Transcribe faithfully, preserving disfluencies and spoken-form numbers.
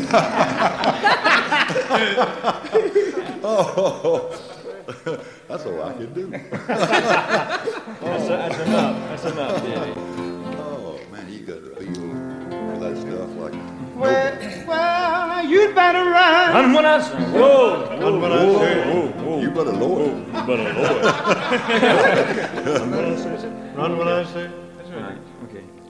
Oh, that's all I can do. that's, that's enough. That's enough, Daddy. Oh, man, you got to feel that stuff like... Well, well, you'd better run. Run when I say. Whoa, Run when I say. Whoa, whoa. You better lower it. You better lower it. Run when I say. Run when I say. That's right. Okay.